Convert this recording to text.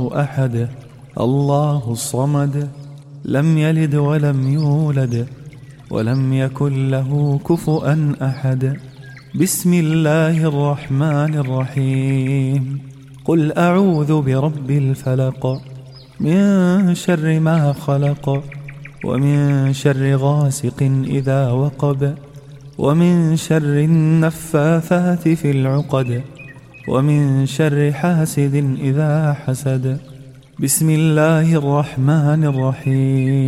أحد الله الصمد لم يلد ولم يولد ولم يكن له كفؤا أحد. بسم الله الرحمن الرحيم. قل أعوذ برب الفلق من شر ما خلق ومن شر غاسق إذا وقب ومن شر النفاثات في العقد ومن شر حاسد إذا حسد. بسم الله الرحمن الرحيم.